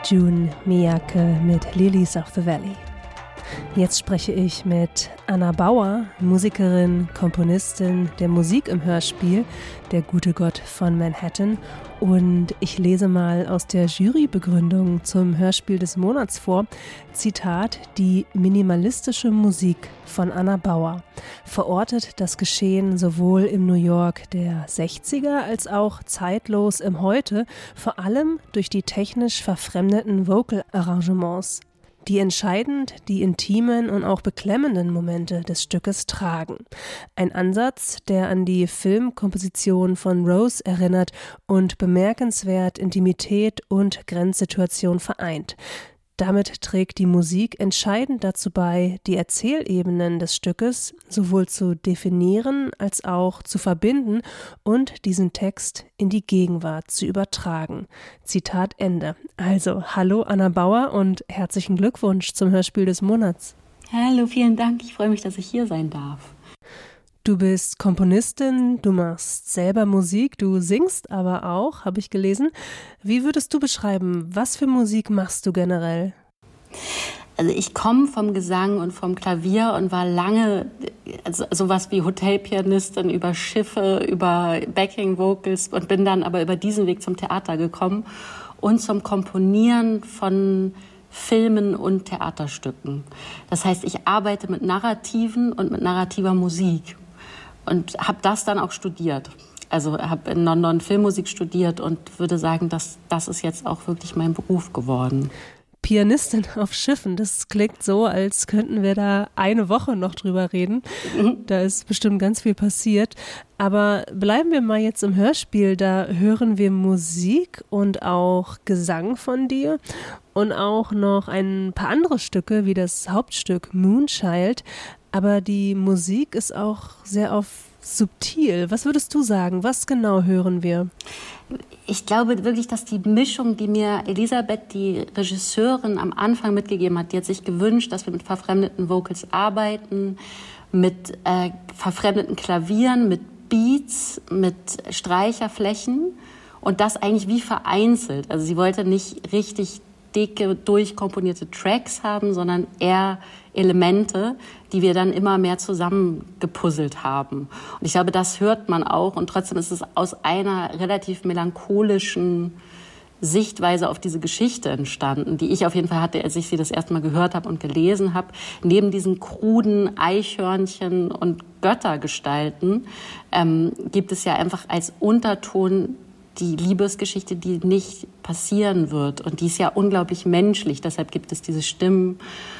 June Miyake mit Lilies of the Valley. Jetzt spreche ich mit Anna Bauer, Musikerin, Komponistin der Musik im Hörspiel Der gute Gott von Manhattan. Und ich lese mal aus der Jurybegründung zum Hörspiel des Monats vor. Zitat: Die minimalistische Musik von Anna Bauer verortet das Geschehen sowohl im New York der 60er als auch zeitlos im Heute, vor allem durch die technisch verfremdeten Vocal-Arrangements, die entscheidend die intimen und auch beklemmenden Momente des Stückes tragen. Ein Ansatz, der an die Filmkomposition von Rose erinnert und bemerkenswert Intimität und Grenzsituation vereint. Damit trägt die Musik entscheidend dazu bei, die Erzählebenen des Stückes sowohl zu definieren als auch zu verbinden und diesen Text in die Gegenwart zu übertragen. Zitat Ende. Also, hallo Anna Bauer und herzlichen Glückwunsch zum Hörspiel des Monats. Hallo, vielen Dank. Ich freue mich, dass ich hier sein darf. Du bist Komponistin, du machst selber Musik, du singst aber auch, habe ich gelesen. Wie würdest du beschreiben, was für Musik machst du generell? Also ich komme vom Gesang und vom Klavier und war lange sowas wie Hotelpianistin über Schiffe, über Backing Vocals und bin dann aber über diesen Weg zum Theater gekommen und zum Komponieren von Filmen und Theaterstücken. Das heißt, ich arbeite mit Narrativen und mit narrativer Musik. Und habe das dann auch studiert. Also habe in London Filmmusik studiert und würde sagen, das ist jetzt auch wirklich mein Beruf geworden. Pianistin auf Schiffen, das klingt so, als könnten wir da eine Woche noch drüber reden. Da ist bestimmt ganz viel passiert. Aber bleiben wir mal jetzt im Hörspiel, da hören wir Musik und auch Gesang von dir und auch noch ein paar andere Stücke, wie das Hauptstück Moonchild. Aber die Musik ist auch sehr subtil. Was würdest du sagen? Was genau hören wir? Ich glaube wirklich, dass die Mischung, die mir Elisabeth, die Regisseurin, am Anfang mitgegeben hat, die hat sich gewünscht, dass wir mit verfremdeten Vocals arbeiten, mit verfremdeten Klavieren, mit Beats, mit Streicherflächen und das eigentlich wie vereinzelt. Also sie wollte nicht richtig dicke, durchkomponierte Tracks haben, sondern eher Elemente, die wir dann immer mehr zusammengepuzzelt haben. Und ich glaube, das hört man auch. Und trotzdem ist es aus einer relativ melancholischen Sichtweise auf diese Geschichte entstanden, die ich auf jeden Fall hatte, als ich sie das erste Mal gehört habe und gelesen habe. Neben diesen kruden Eichhörnchen und Göttergestalten gibt es ja einfach als Unterton die Liebesgeschichte, die nicht passieren wird. Und die ist ja unglaublich menschlich. Deshalb gibt es diese Stimmen.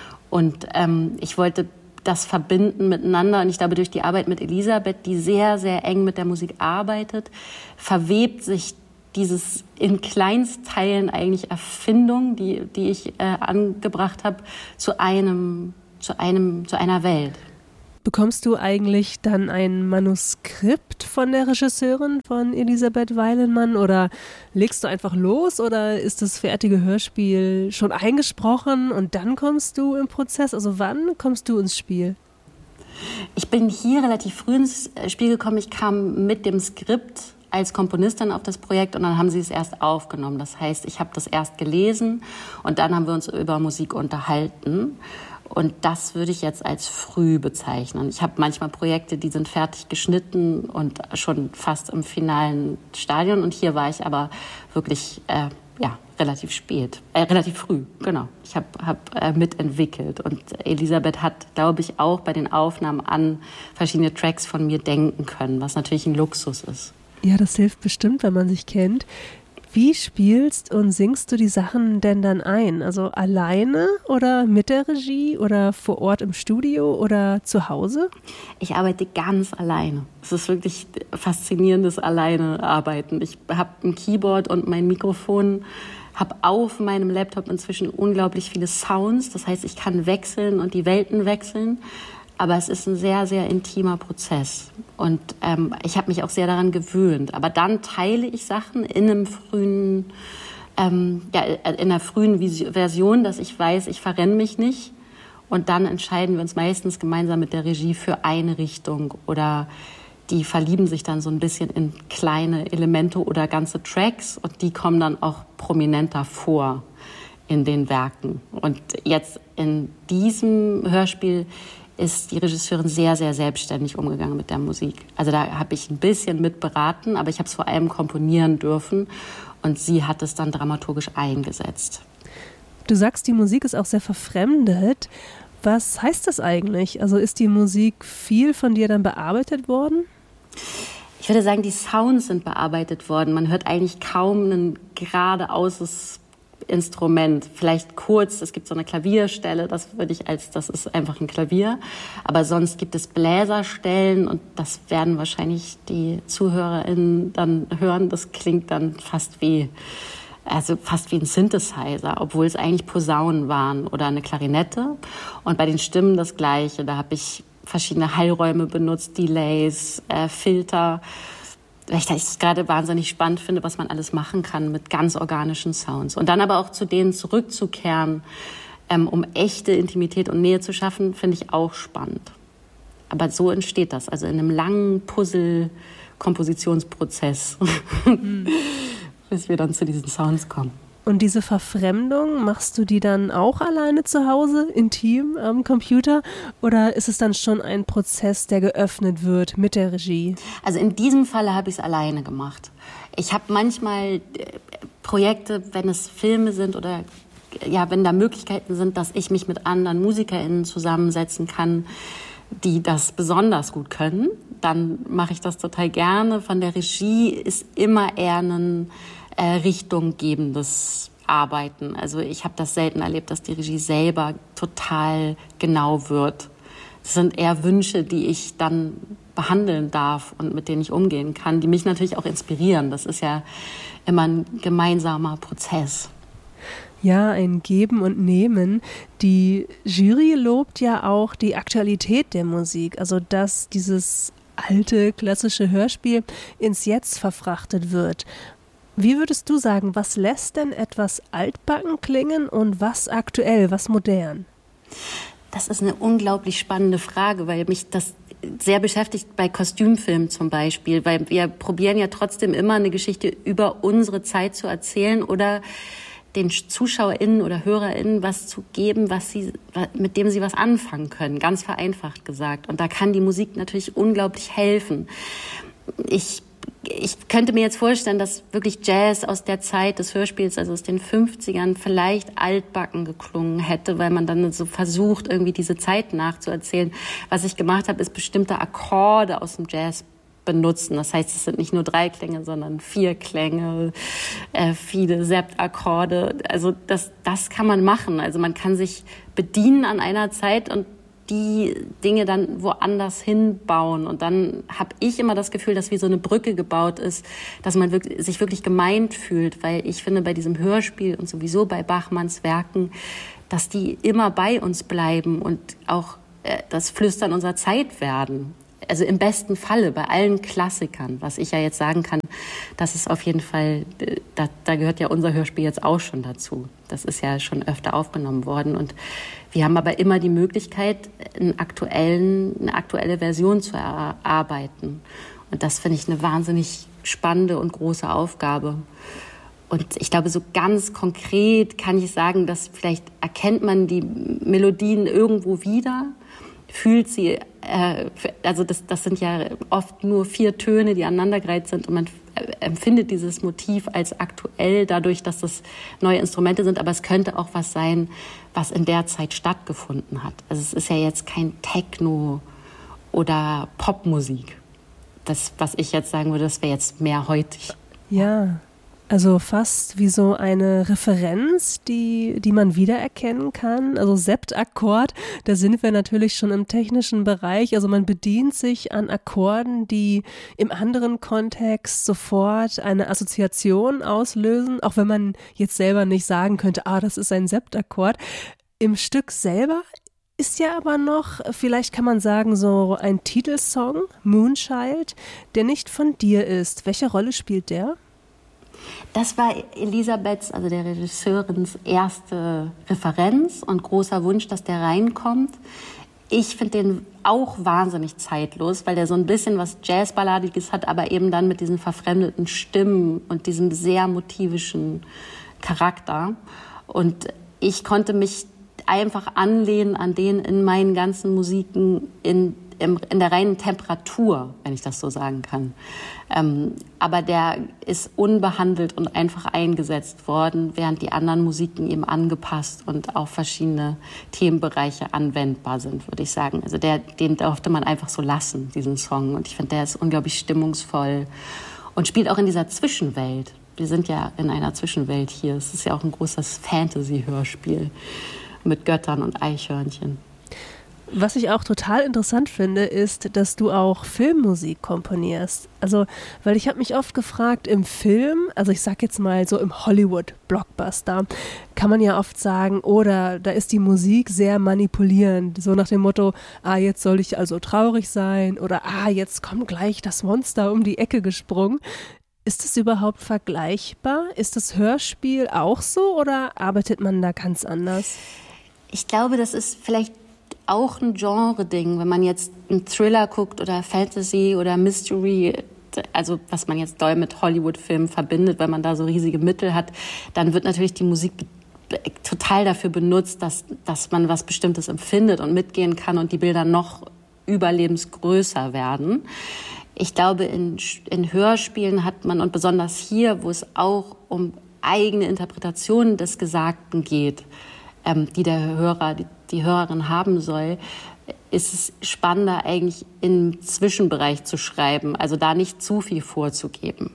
Und ich wollte das verbinden miteinander. Und ich glaube, durch die Arbeit mit Elisabeth, die sehr, sehr eng mit der Musik arbeitet, verwebt sich dieses in Kleinstteilen eigentlich Erfindung, die ich angebracht habe, zu einer Welt. Bekommst du eigentlich dann ein Manuskript von der Regisseurin, von Elisabeth Weilenmann, oder legst du einfach los, oder ist das fertige Hörspiel schon eingesprochen und dann kommst du im Prozess? Also wann kommst du ins Spiel? Ich bin hier relativ früh ins Spiel gekommen. Ich kam mit dem Skript als Komponistin auf das Projekt und dann haben sie es erst aufgenommen. Das heißt, ich habe das erst gelesen und dann haben wir uns über Musik unterhalten. Und das würde ich jetzt als früh bezeichnen. Ich habe manchmal Projekte, die sind fertig geschnitten und schon fast im finalen Stadion. Und hier war ich aber wirklich relativ früh, genau. Ich habe mitentwickelt. Und Elisabeth hat, glaube ich, auch bei den Aufnahmen an verschiedene Tracks von mir denken können, was natürlich ein Luxus ist. Ja, das hilft bestimmt, wenn man sich kennt. Wie spielst und singst du die Sachen denn dann ein? Also alleine oder mit der Regie oder vor Ort im Studio oder zu Hause? Ich arbeite ganz alleine. Es ist wirklich faszinierendes Alleine-Arbeiten. Ich habe ein Keyboard und mein Mikrofon, habe auf meinem Laptop inzwischen unglaublich viele Sounds. Das heißt, ich kann wechseln und die Welten wechseln. Aber es ist ein sehr, sehr intimer Prozess. Und ich habe mich auch sehr daran gewöhnt. Aber dann teile ich Sachen in einer frühen Version, dass ich weiß, ich verrenne mich nicht. Und dann entscheiden wir uns meistens gemeinsam mit der Regie für eine Richtung. Oder die verlieben sich dann so ein bisschen in kleine Elemente oder ganze Tracks. Und die kommen dann auch prominenter vor in den Werken. Und jetzt in diesem Hörspiel ist die Regisseurin sehr, sehr selbstständig umgegangen mit der Musik. Also da habe ich ein bisschen mit beraten, aber ich habe es vor allem komponieren dürfen und sie hat es dann dramaturgisch eingesetzt. Du sagst, die Musik ist auch sehr verfremdet. Was heißt das eigentlich? Also ist die Musik viel von dir dann bearbeitet worden? Ich würde sagen, die Sounds sind bearbeitet worden. Man hört eigentlich kaum ein geradeauses Instrument. Vielleicht kurz, es gibt so eine Klavierstelle, das ist einfach ein Klavier. Aber sonst gibt es Bläserstellen und das werden wahrscheinlich die ZuhörerInnen dann hören. Das klingt dann fast wie ein Synthesizer, obwohl es eigentlich Posaunen waren oder eine Klarinette. Und bei den Stimmen das Gleiche. Da habe ich verschiedene Hallräume benutzt, Delays, Filter. Weil ich es gerade wahnsinnig spannend finde, was man alles machen kann mit ganz organischen Sounds. Und dann aber auch zu denen zurückzukehren, um echte Intimität und Nähe zu schaffen, finde ich auch spannend. Aber so entsteht das, also in einem langen Puzzle-Kompositionsprozess. Bis wir dann zu diesen Sounds kommen. Und diese Verfremdung, machst du die dann auch alleine zu Hause, intim am Computer? Oder ist es dann schon ein Prozess, der geöffnet wird mit der Regie? Also in diesem Falle habe ich es alleine gemacht. Ich habe manchmal Projekte, wenn es Filme sind oder wenn da Möglichkeiten sind, dass ich mich mit anderen MusikerInnen zusammensetzen kann, die das besonders gut können, dann mache ich das total gerne. Von der Regie ist immer eher ein richtunggebendes Arbeiten. Also ich habe das selten erlebt, dass die Regie selber total genau wird. Das sind eher Wünsche, die ich dann behandeln darf und mit denen ich umgehen kann, die mich natürlich auch inspirieren. Das ist ja immer ein gemeinsamer Prozess. Ja, ein Geben und Nehmen. Die Jury lobt ja auch die Aktualität der Musik, also dass dieses alte, klassische Hörspiel ins Jetzt verfrachtet wird. Wie würdest du sagen, was lässt denn etwas altbacken klingen und was aktuell, was modern? Das ist eine unglaublich spannende Frage, weil mich das sehr beschäftigt bei Kostümfilmen zum Beispiel, weil wir probieren ja trotzdem immer eine Geschichte über unsere Zeit zu erzählen oder den ZuschauerInnen oder HörerInnen was zu geben, mit dem sie was anfangen können, ganz vereinfacht gesagt. Und da kann die Musik natürlich unglaublich helfen. Ich könnte mir jetzt vorstellen, dass wirklich Jazz aus der Zeit des Hörspiels, also aus den 50ern, vielleicht altbacken geklungen hätte, weil man dann so versucht, irgendwie diese Zeit nachzuerzählen. Was ich gemacht habe, ist bestimmte Akkorde aus dem Jazz benutzen. Das heißt, es sind nicht nur 3 Klänge, sondern 4 Klänge, viele Septakkorde. Also das kann man machen. Also man kann sich bedienen an einer Zeit und die Dinge dann woanders hinbauen. Und dann habe ich immer das Gefühl, dass wie so eine Brücke gebaut ist, dass man sich wirklich gemeint fühlt. Weil ich finde, bei diesem Hörspiel und sowieso bei Bachmanns Werken, dass die immer bei uns bleiben und auch das Flüstern unserer Zeit werden. Also im besten Falle bei allen Klassikern, was ich ja jetzt sagen kann, das ist auf jeden Fall, da gehört ja unser Hörspiel jetzt auch schon dazu. Das ist ja schon öfter aufgenommen worden und wir haben aber immer die Möglichkeit, eine aktuelle Version zu erarbeiten. Und das finde ich eine wahnsinnig spannende und große Aufgabe. Und ich glaube, so ganz konkret kann ich sagen, dass vielleicht erkennt man die Melodien irgendwo wieder, fühlt sie, also das sind ja oft nur 4 Töne, die aneinandergereiht sind und man empfindet dieses Motiv als aktuell dadurch, dass das neue Instrumente sind, aber es könnte auch was sein, was in der Zeit stattgefunden hat. Also es ist ja jetzt kein Techno oder Popmusik. Das, was ich jetzt sagen würde, das wäre jetzt mehr heutig. Ja, also fast wie so eine Referenz, die man wiedererkennen kann. Also Septakkord, da sind wir natürlich schon im technischen Bereich. Also man bedient sich an Akkorden, die im anderen Kontext sofort eine Assoziation auslösen, auch wenn man jetzt selber nicht sagen könnte, das ist ein Septakkord. Im Stück selber ist ja aber noch, vielleicht kann man sagen, so ein Titelsong, Moonchild, der nicht von dir ist. Welche Rolle spielt der? Das war Elisabeths, also der Regisseurins, erste Referenz und großer Wunsch, dass der reinkommt. Ich finde den auch wahnsinnig zeitlos, weil der so ein bisschen was Jazzballadiges hat, aber eben dann mit diesen verfremdeten Stimmen und diesem sehr motivischen Charakter. Und ich konnte mich einfach anlehnen an den in meinen ganzen Musiken in der reinen Temperatur, wenn ich das so sagen kann. Aber der ist unbehandelt und einfach eingesetzt worden, während die anderen Musiken eben angepasst und auf verschiedene Themenbereiche anwendbar sind, würde ich sagen. Also den durfte man einfach so lassen, diesen Song. Und ich finde, der ist unglaublich stimmungsvoll und spielt auch in dieser Zwischenwelt. Wir sind ja in einer Zwischenwelt hier. Es ist ja auch ein großes Fantasy-Hörspiel mit Göttern und Eichhörnchen. Was ich auch total interessant finde, ist, dass du auch Filmmusik komponierst. Also, weil ich habe mich oft gefragt, im Film, also ich sag jetzt mal so im Hollywood-Blockbuster, kann man ja oft sagen, oder da ist die Musik sehr manipulierend, so nach dem Motto, jetzt soll ich also traurig sein oder jetzt kommt gleich das Monster um die Ecke gesprungen. Ist das überhaupt vergleichbar? Ist das Hörspiel auch so oder arbeitet man da ganz anders? Ich glaube, das ist vielleicht auch ein Genre-Ding, wenn man jetzt einen Thriller guckt oder Fantasy oder Mystery, also was man jetzt doll mit Hollywood-Filmen verbindet, weil man da so riesige Mittel hat, dann wird natürlich die Musik total dafür benutzt, dass man was Bestimmtes empfindet und mitgehen kann und die Bilder noch überlebensgrößer werden. Ich glaube, in Hörspielen hat man, und besonders hier, wo es auch um eigene Interpretationen des Gesagten geht, die der Hörer, die Hörerin haben soll, ist es spannender, eigentlich im Zwischenbereich zu schreiben, also da nicht zu viel vorzugeben.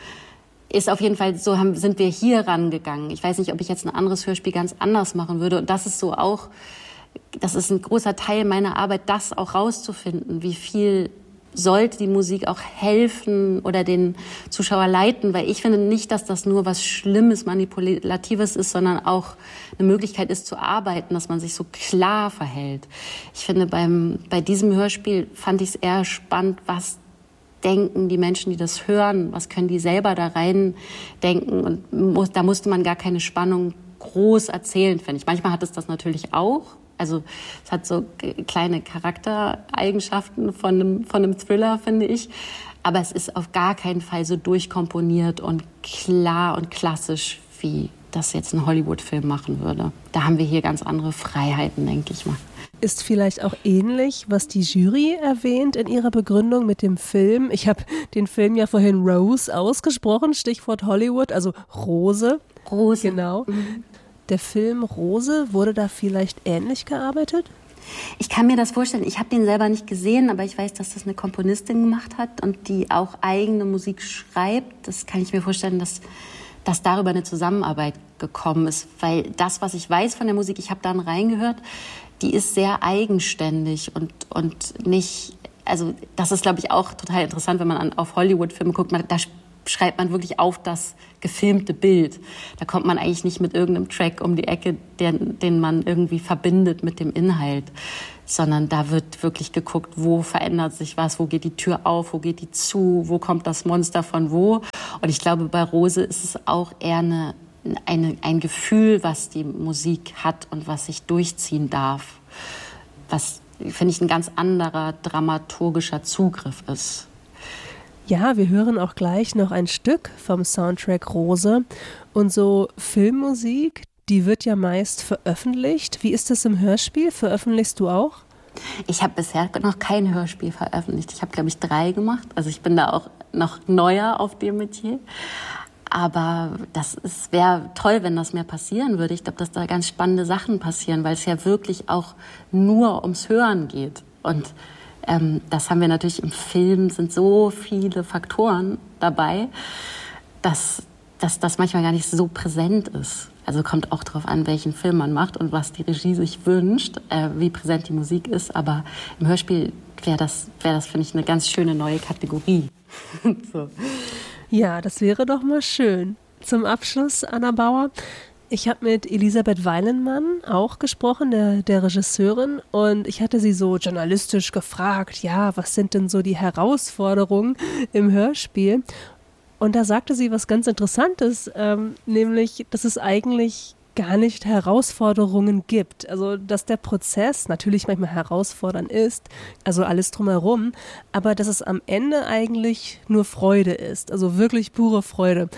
Ist auf jeden Fall so, sind wir hier rangegangen. Ich weiß nicht, ob ich jetzt ein anderes Hörspiel ganz anders machen würde. Und das ist so auch, das ist ein großer Teil meiner Arbeit, das auch rauszufinden, wie viel sollte die Musik auch helfen oder den Zuschauer leiten, weil ich finde nicht, dass das nur was Schlimmes, Manipulatives ist, sondern auch eine Möglichkeit ist zu arbeiten, dass man sich so klar verhält. Ich finde, bei diesem Hörspiel fand ich es eher spannend, was denken die Menschen, die das hören, was können die selber da rein denken, und da musste man gar keine Spannung groß erzählen, finde ich. Manchmal hat es das natürlich auch. Also es hat so kleine Charaktereigenschaften von einem Thriller, finde ich. Aber es ist auf gar keinen Fall so durchkomponiert und klar und klassisch, wie das jetzt ein Hollywood-Film machen würde. Da haben wir hier ganz andere Freiheiten, denke ich mal. Ist vielleicht auch ähnlich, was die Jury erwähnt in ihrer Begründung mit dem Film. Ich habe den Film ja vorhin Rose ausgesprochen, Stichwort Hollywood, also Rose. Rose. Genau. Der Film Rose, wurde da vielleicht ähnlich gearbeitet? Ich kann mir das vorstellen. Ich habe den selber nicht gesehen, aber ich weiß, dass das eine Komponistin gemacht hat und die auch eigene Musik schreibt. Das kann ich mir vorstellen, dass darüber eine Zusammenarbeit gekommen ist. Weil das, was ich weiß von der Musik, ich habe dann reingehört, die ist sehr eigenständig und nicht, also das ist, glaube ich, auch total interessant, wenn man auf Hollywood-Filme guckt, da schreibt man wirklich auf das gefilmte Bild. Da kommt man eigentlich nicht mit irgendeinem Track um die Ecke, den man irgendwie verbindet mit dem Inhalt, sondern da wird wirklich geguckt, wo verändert sich was, wo geht die Tür auf, wo geht die zu, wo kommt das Monster von wo. Und ich glaube, bei Rose ist es auch eher ein Gefühl, was die Musik hat und was sich durchziehen darf, was, finde ich, ein ganz anderer dramaturgischer Zugriff ist. Ja, wir hören auch gleich noch ein Stück vom Soundtrack Rose. Und so Filmmusik, die wird ja meist veröffentlicht. Wie ist das im Hörspiel? Veröffentlichst du auch? Ich habe bisher noch kein Hörspiel veröffentlicht. Ich habe, glaube ich, 3 gemacht. Also ich bin da auch noch neuer auf dem Metier. Aber wäre toll, wenn das mehr passieren würde. Ich glaube, dass da ganz spannende Sachen passieren, weil es ja wirklich auch nur ums Hören geht. Und das haben wir natürlich im Film, sind so viele Faktoren dabei, dass das manchmal gar nicht so präsent ist. Also kommt auch darauf an, welchen Film man macht und was die Regie sich wünscht, wie präsent die Musik ist. Aber im Hörspiel wäre das, finde ich, eine ganz schöne neue Kategorie. So. Ja, das wäre doch mal schön. Zum Abschluss, Anna Bauer. Ich habe mit Elisabeth Weilenmann auch gesprochen, der Regisseurin, und ich hatte sie so journalistisch gefragt, ja, was sind denn so die Herausforderungen im Hörspiel? Und da sagte sie was ganz Interessantes, nämlich, dass es eigentlich gar nicht Herausforderungen gibt. Also, dass der Prozess natürlich manchmal herausfordernd ist, also alles drumherum, aber dass es am Ende eigentlich nur Freude ist, also wirklich pure Freude.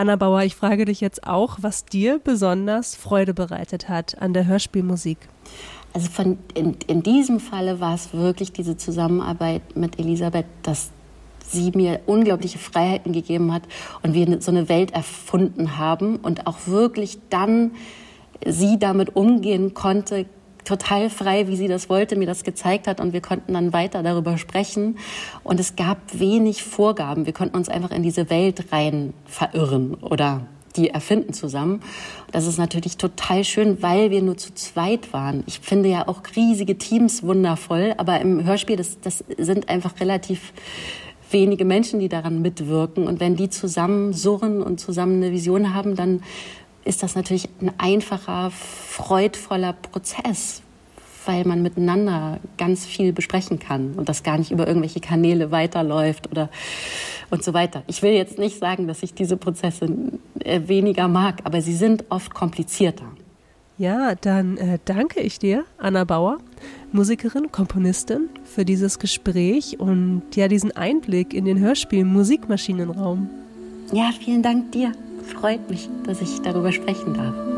Anna Bauer, ich frage dich jetzt auch, was dir besonders Freude bereitet hat an der Hörspielmusik. Also in diesem Falle war es wirklich diese Zusammenarbeit mit Elisabeth, dass sie mir unglaubliche Freiheiten gegeben hat und wir so eine Welt erfunden haben und auch wirklich dann sie damit umgehen konnte, total frei, wie sie das wollte, mir das gezeigt hat und wir konnten dann weiter darüber sprechen und es gab wenig Vorgaben. Wir konnten uns einfach in diese Welt rein verirren oder die erfinden zusammen. Das ist natürlich total schön, weil wir nur zu zweit waren. Ich finde ja auch riesige Teams wundervoll, aber im Hörspiel, das sind einfach relativ wenige Menschen, die daran mitwirken. Und wenn die zusammen surren und zusammen eine Vision haben, dann ist das natürlich ein einfacher, freudvoller Prozess, weil man miteinander ganz viel besprechen kann und das gar nicht über irgendwelche Kanäle weiterläuft und so weiter. Ich will jetzt nicht sagen, dass ich diese Prozesse weniger mag, aber sie sind oft komplizierter. Ja, dann danke ich dir, Anna Bauer, Musikerin, Komponistin, für dieses Gespräch und ja diesen Einblick in den Hörspiel-Musikmaschinenraum. Ja, vielen Dank dir. Freut mich, dass ich darüber sprechen darf.